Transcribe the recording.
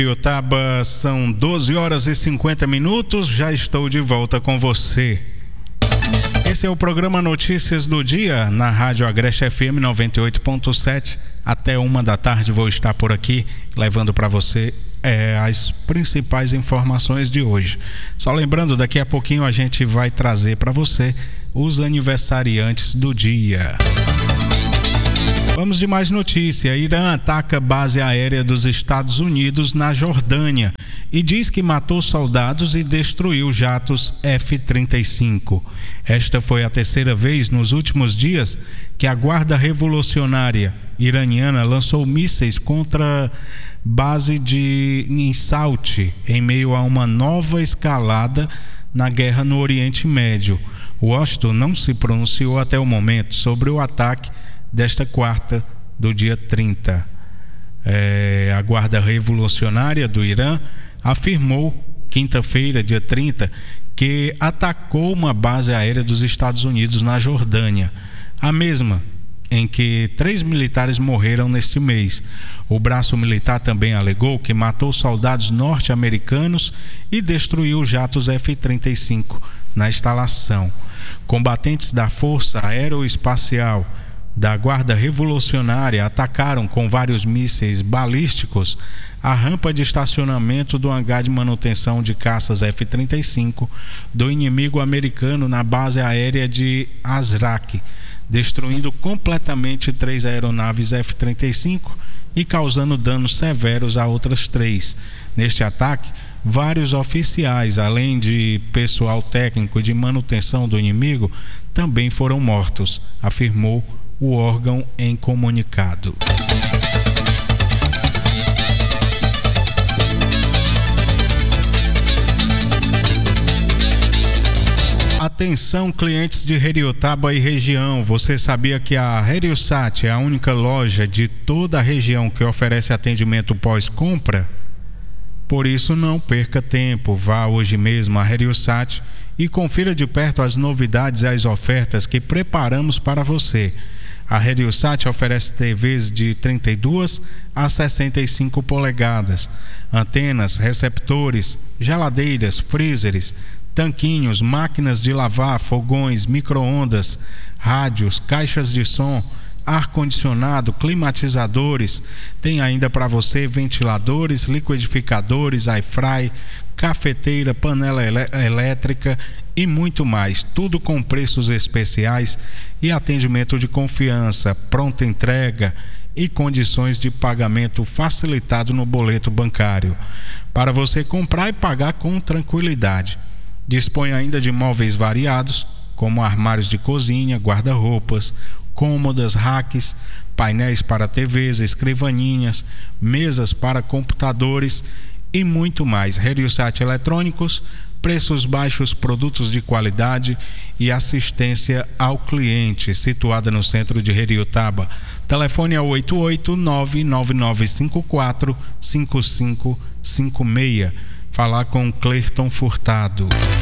Heriotaba, são 12 horas e 50 minutos, já estou de volta com você. Esse é o programa Notícias do Dia, na Rádio Agreste FM 98.7. Até 1h vou estar por aqui, levando para você as principais informações de hoje. Só lembrando, daqui a pouquinho a gente vai trazer para você os aniversariantes do dia. Vamos de mais notícia. Irã ataca base aérea dos Estados Unidos na Jordânia e diz que matou soldados e destruiu jatos F-35. Esta foi a terceira vez nos últimos dias que a Guarda Revolucionária iraniana lançou mísseis contra base em Saudi, em meio a uma nova escalada na guerra no Oriente Médio. Washington não se pronunciou até o momento sobre o ataque desta quarta, do dia 30. A Guarda Revolucionária do Irã afirmou, quinta-feira, dia 30, que atacou uma base aérea dos Estados Unidos na Jordânia, a mesma em que 3 militares morreram neste mês. O braço militar também alegou que matou soldados norte-americanos e destruiu jatos F-35 na instalação. Combatentes da Força Aeroespacial da Guarda Revolucionária atacaram com vários mísseis balísticos a rampa de estacionamento do hangar de manutenção de caças F-35 do inimigo americano na base aérea de Azraq, destruindo completamente 3 aeronaves F-35 e causando danos severos a outras 3. Neste ataque, vários oficiais, além de pessoal técnico de manutenção do inimigo, também foram mortos, afirmou o órgão em comunicado. Atenção, clientes de Heriotaba e região, você sabia que a Heriosat é a única loja de toda a região que oferece atendimento pós-compra? Por isso, não perca tempo, vá hoje mesmo à Heriosat e confira de perto as novidades e as ofertas que preparamos para você. A Heriosat oferece TVs de 32 a 65 polegadas, antenas, receptores, geladeiras, freezers, tanquinhos, máquinas de lavar, fogões, micro-ondas, rádios, caixas de som, ar-condicionado, climatizadores. Tem ainda para você ventiladores, liquidificadores, air-fry, cafeteira, panela elétrica e muito mais, tudo com preços especiais e atendimento de confiança, pronta entrega e condições de pagamento facilitado no boleto bancário, para você comprar e pagar com tranquilidade. Dispõe ainda de móveis variados, como armários de cozinha, guarda-roupas, cômodas, racks, painéis para TVs, escrivaninhas, mesas para computadores e muito mais. Heriosat Eletrônicos, preços baixos, produtos de qualidade e assistência ao cliente, situada no centro de Heriotaba. Telefone é 889-9954-5556. Falar com Clerton Furtado.